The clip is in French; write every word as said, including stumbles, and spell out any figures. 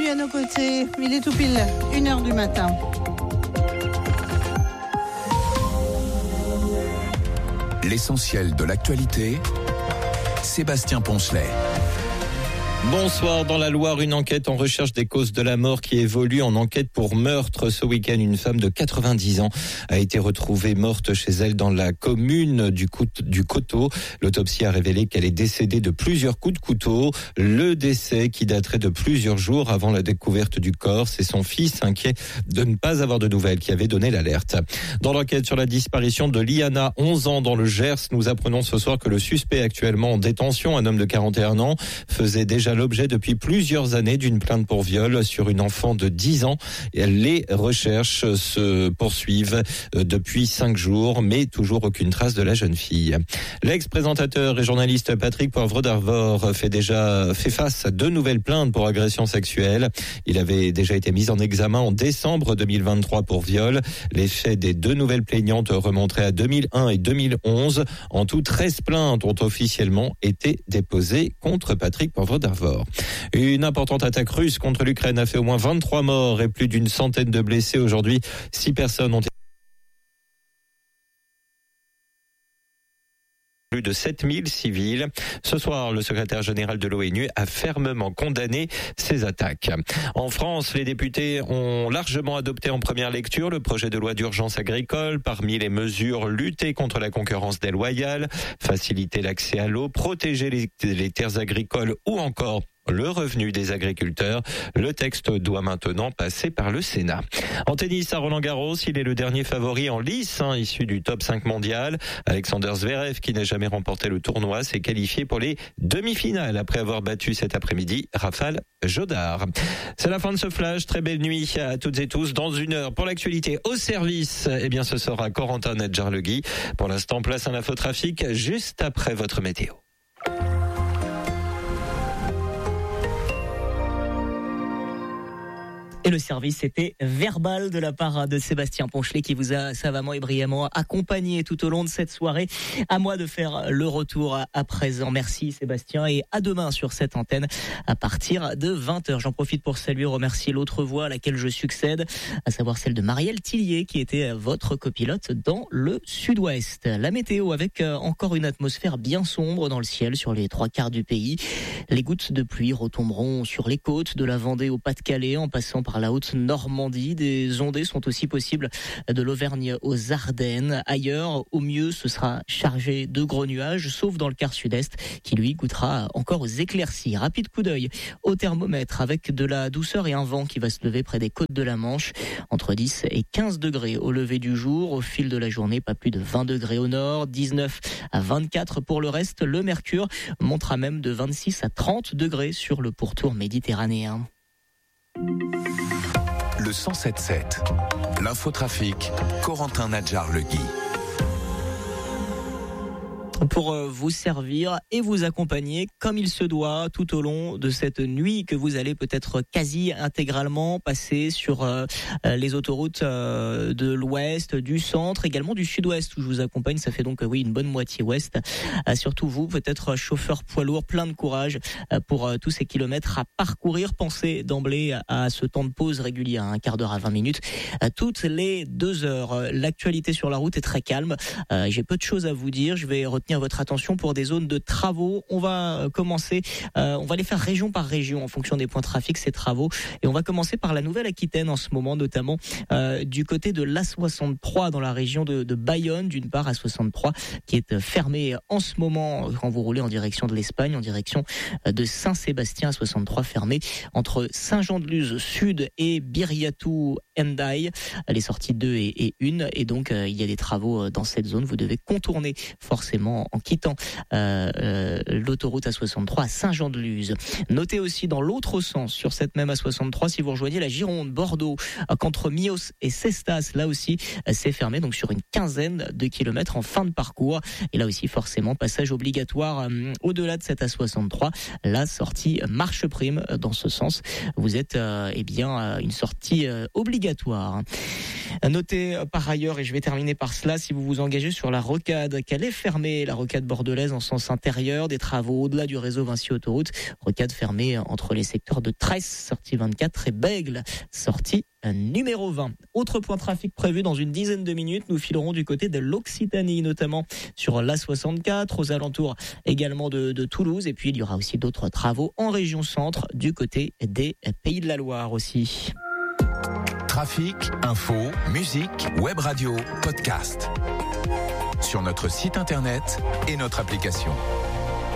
à nos côtés. Il est tout pile une heure du matin. L'essentiel de l'actualité, Sébastien Poncelet. Bonsoir. Dans la Loire, une enquête en recherche des causes de la mort qui évolue en enquête pour meurtre. Ce week-end, une femme de quatre-vingt-dix ans a été retrouvée morte chez elle dans la commune du, Cout- du Coteau. L'autopsie a révélé qu'elle est décédée de plusieurs coups de couteau. Le décès, qui daterait de plusieurs jours avant la découverte du corps, c'est son fils, inquiet de ne pas avoir de nouvelles, qui avait donné l'alerte. Dans l'enquête sur la disparition de Liana, onze ans, dans le Gers, nous apprenons ce soir que le suspect actuellement en détention, un homme de quarante et un ans, faisait déjà l'objet depuis plusieurs années d'une plainte pour viol sur une enfant de dix ans. Les recherches se poursuivent depuis cinq jours, mais toujours aucune trace de la jeune fille. L'ex-présentateur et journaliste Patrick Poivre d'Arvor fait déjà fait face à deux nouvelles plaintes pour agression sexuelle. Il avait déjà été mis en examen en décembre deux mille vingt-trois pour viol. Les faits des deux nouvelles plaignantes remonteraient à deux mille un et deux mille onze. En tout, treize plaintes ont officiellement été déposées contre Patrick Poivre d'Arvor. Une importante attaque russe contre l'Ukraine a fait au moins vingt-trois morts et plus d'une centaine de blessés. Aujourd'hui, six personnes ont été plus de sept mille civils. Ce soir, le secrétaire général de l'ONU a fermement condamné ces attaques. En France, les députés ont largement adopté en première lecture le projet de loi d'urgence agricole. Parmi les mesures, lutter contre la concurrence déloyale, faciliter l'accès à l'eau, protéger les, les terres agricoles ou encore le revenu des agriculteurs. Le texte doit maintenant passer par le Sénat. En tennis, à Roland-Garros, il est le dernier favori en lice, hein, issu du top cinq mondial. Alexander Zverev, qui n'a jamais remporté le tournoi, s'est qualifié pour les demi-finales après avoir battu cet après-midi Rafael Jodard. C'est la fin de ce flash. Très belle nuit à toutes et tous. Dans une heure, pour l'actualité au service, eh bien, ce sera Corentin Nadjar-Legui. Pour l'instant, place à l'infotrafic juste après votre météo. Et le service était verbal de la part de Sébastien Poncelet qui vous a savamment et brillamment accompagné tout au long de cette soirée. À moi de faire le retour à présent. Merci Sébastien et à demain sur cette antenne à partir de vingt heures. J'en profite pour saluer, remercier l'autre voix à laquelle je succède, à savoir celle de Marielle Tillier qui était votre copilote dans le sud-ouest. La météo avec encore une atmosphère bien sombre dans le ciel sur les trois quarts du pays. Les gouttes de pluie retomberont sur les côtes de la Vendée au Pas-de-Calais en passant par la Haute-Normandie. Des ondées sont aussi possibles de l'Auvergne aux Ardennes. Ailleurs, au mieux, ce sera chargé de gros nuages, sauf dans le quart sud-est, qui lui goûtera encore aux éclaircies. Rapide coup d'œil au thermomètre avec de la douceur et un vent qui va se lever près des côtes de la Manche. Entre dix et quinze degrés au lever du jour. Au fil de la journée, pas plus de vingt degrés au nord, dix-neuf à vingt-quatre pour le reste. Le mercure montera même de vingt-six à trente degrés sur le pourtour méditerranéen. Le cent sept sept, l'infotrafic, Corentin Nadjar-Legui. Pour vous servir et vous accompagner comme il se doit tout au long de cette nuit que vous allez peut-être quasi intégralement passer sur euh, les autoroutes euh, de l'ouest, du centre, également du sud-ouest où je vous accompagne. Ça fait donc euh, oui une bonne moitié ouest. Euh, surtout vous, peut-être chauffeur poids lourd, plein de courage euh, pour euh, tous ces kilomètres à parcourir. Pensez d'emblée à, à ce temps de pause régulier, un quart d'heure à vingt minutes, à toutes les deux heures. L'actualité sur la route est très calme. Euh, j'ai peu de choses à vous dire. Je vais retenir votre attention pour des zones de travaux. On va commencer, euh, on va les faire région par région en fonction des points de trafic, ces travaux. Et on va commencer par la Nouvelle-Aquitaine en ce moment, notamment euh, du côté de l'A soixante-trois dans la région de, de Bayonne, d'une part, A soixante-trois qui est fermée en ce moment quand vous roulez en direction de l'Espagne, en direction de Saint-Sébastien, A soixante-trois fermée entre Saint-Jean-de-Luz Sud et Biriatou-Hendaye, les sorties deux et un. Et donc, euh, il y a des travaux dans cette zone. Vous devez contourner forcément en quittant euh, euh, l'autoroute A soixante-trois à Saint-Jean-de-Luz. Notez aussi dans l'autre sens, sur cette même A soixante-trois, si vous rejoignez la Gironde, Bordeaux, qu'entre Mios et Cestas, là aussi, c'est fermé, donc sur une quinzaine de kilomètres en fin de parcours. Et là aussi, forcément, passage obligatoire euh, au-delà de cette A soixante-trois, la sortie marche prime. Dans ce sens, vous êtes euh, eh bien euh, une sortie euh, obligatoire. Notez par ailleurs, et je vais terminer par cela, si vous vous engagez sur la rocade, qu'elle est fermée, la rocade bordelaise en sens intérieur, des travaux au-delà du réseau Vinci Autoroute, rocade fermée entre les secteurs de Tresse, sortie vingt-quatre, et Bègle, sortie numéro vingt. Autre point trafic prévu dans une dizaine de minutes, nous filerons du côté de l'Occitanie, notamment sur l'A soixante-quatre, aux alentours également de, de Toulouse, et puis il y aura aussi d'autres travaux en région centre, du côté des Pays de la Loire aussi. Trafic, info, musique, web radio, podcast. Sur notre site internet et notre application.